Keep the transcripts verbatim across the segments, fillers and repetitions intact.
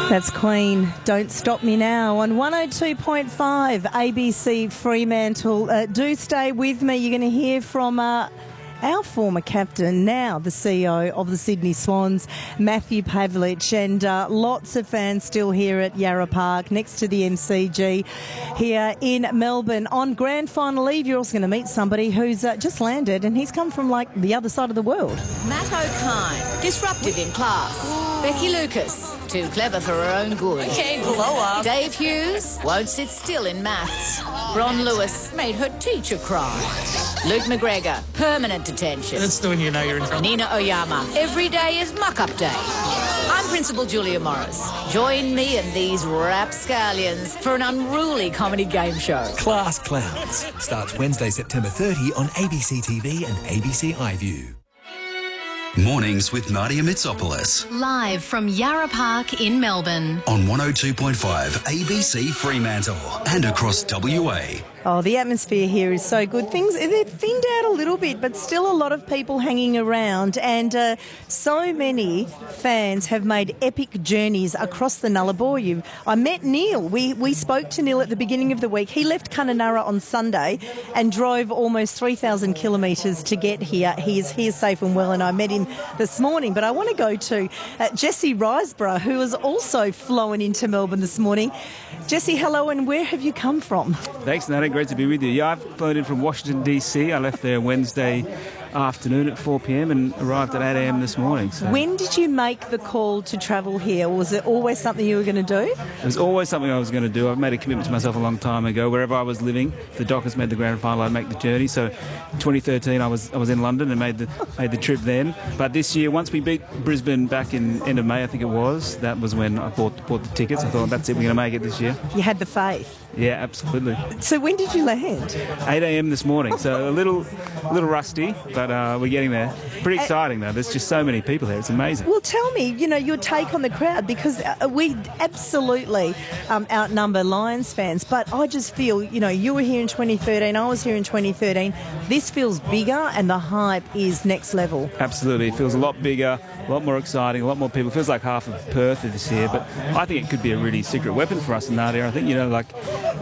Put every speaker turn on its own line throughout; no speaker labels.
That's Queen, Don't Stop Me Now on one oh two point five A B C Fremantle. Uh, do stay with me. You're going to hear from uh, our former captain, now the C E O of the Sydney Swans, Matthew Pavlich, and uh, lots of fans still here at Yarra Park next to the M C G here in Melbourne. On grand final eve, you're also going to meet somebody who's uh, just landed, and he's come from like the other side of the world.
Matt O'Kine, disruptive in class. Becky Lucas, too clever for her own good.
Okay, blow up.
Dave Hughes won't sit still in maths. Ron Lewis made her teacher cry. Luke McGregor, permanent detention.
That's when you know you're in trouble.
Nina Oyama, every day is muck-up day. I'm Principal Julia Morris. Join me and these rapscallions for an unruly comedy game show.
Class Clowns starts Wednesday, September thirtieth on A B C T V and A B C iView.
Mornings with Nadia Mitsopoulos.
Live from Yarra Park in Melbourne.
On one oh two point five A B C Fremantle and across W A.
Oh, the atmosphere here is so good. Things, they're thinned out a little bit, but still a lot of people hanging around. And uh, so many fans have made epic journeys across the Nullarbor. You, I met Neil. We, we spoke to Neil at the beginning of the week. He left Kununurra on Sunday and drove almost three thousand kilometres to get here. He is here safe and well, and I met him this morning. But I want to go to uh, Jesse Riseborough, who has also flown into Melbourne this morning. Jesse, hello, and where have you come from?
Thanks, Nana. Great to be with you. Yeah, I've flown in from Washington, D C. I left there Wednesday afternoon at four p.m. and arrived at eight a.m. this morning. So.
When did you make the call to travel here? Was it always something you were going to do?
It was always something I was going to do. I've made a commitment to myself a long time ago. Wherever I was living, if the Dockers made the grand final, I'd make the journey. So in twenty thirteen, I was I was in London and made the made the trip then. But this year, once we beat Brisbane back in end of May, I think it was, that was when I bought bought the tickets. I thought, that's it, we're going to make it this year.
You had the faith.
Yeah, absolutely.
So when did you land?
eight a.m. this morning, so a little a little rusty, but uh, we're getting there. Pretty exciting, though. There's just so many people here. It's amazing.
Well, tell me, you know, your take on the crowd, because uh, we absolutely um, outnumber Lions fans, but I just feel, you know, you were here in twenty thirteen, I was here in twenty thirteen. This feels bigger and the hype is next level.
Absolutely. It feels a lot bigger, a lot more exciting, a lot more people. It feels like half of Perth is here, but I think it could be a really secret weapon for us in that area. I think, you know, like...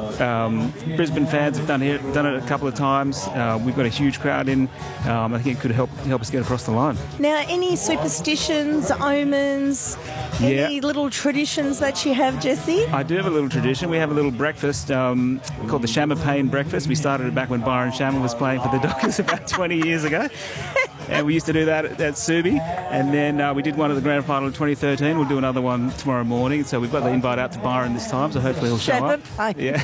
Um, Brisbane fans have done here, done it a couple of times. Uh, we've got a huge crowd in. Um, I think it could help help us get across the line.
Now, any superstitions, omens,
yeah.
any little traditions that you have, Jesse?
I do have a little tradition. We have a little breakfast um, called the Champagne breakfast. We started it back when Byron Shamma was playing for the Dockers about twenty years ago. And we used to do that at, at Subi, and then uh, we did one at the grand final in twenty thirteen. We'll do another one tomorrow morning. So we've got the invite out to Byron this time, so hopefully he'll show up. Yeah.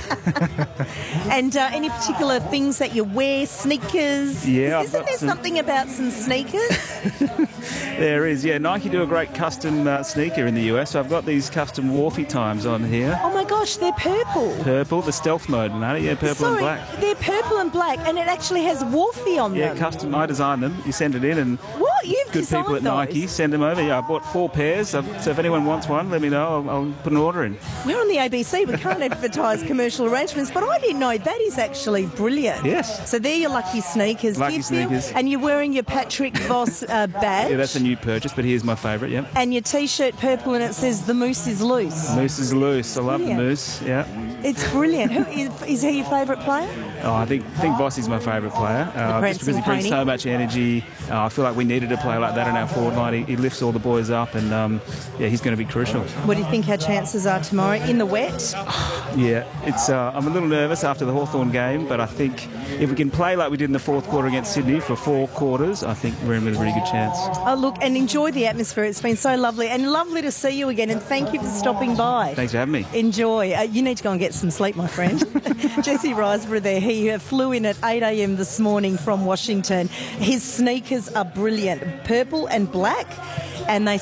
And uh, any particular things that you wear, sneakers?
Yeah.
Isn't there some... something about some sneakers?
There is, yeah. Nike do a great custom uh, sneaker in the U S, so I've got these custom Wharfie times on here.
Oh my gosh, they're purple.
Purple, the stealth mode, no? Yeah, purple
Sorry,
and black.
They're purple and black, and it actually has Wharfie on
yeah,
them.
Yeah, custom. I designed them. You send it in, and
what? You've
good people at
those?
Nike send them over. Yeah, I bought four pairs, so, so if anyone wants one, let me know. I'll, I'll put an order in.
We're on the A B C. We can't advertise commercial arrangements, but I didn't know that is actually brilliant.
Yes.
So they're your lucky sneakers.
Lucky
you feel,
sneakers.
and you're wearing your Patrick Voss uh, badge.
Yeah, that's a new purchase, but here's my favourite, yeah.
And your T-shirt purple, and it says "The Moose is loose."
Moose is loose. I love
Brilliant.
the moose, yeah.
It's brilliant. Who is, is he your favourite player?
Oh, I think I think Voss is my favourite player. Uh, just because he brings so much energy. Uh, I feel like we needed a player like that in our forward line. He, he lifts all the boys up, and um, yeah, he's going to be crucial.
What do you think our chances are tomorrow in the wet?
Yeah, it's. Uh, I'm a little nervous after the Hawthorn game, but I think if we can play like we did in the fourth quarter against Sydney for four quarters, I think we're in with a really good chance.
Oh, look, and enjoy the atmosphere. It's been so lovely, and lovely to see you again, and thank you for stopping by.
Thanks for having me.
Enjoy. Uh, you need to go and get some sleep, my friend. Jesse Riseborough there. He uh, flew in at eight a.m. this morning from Washington. His sneakers are brilliant, purple and black, and they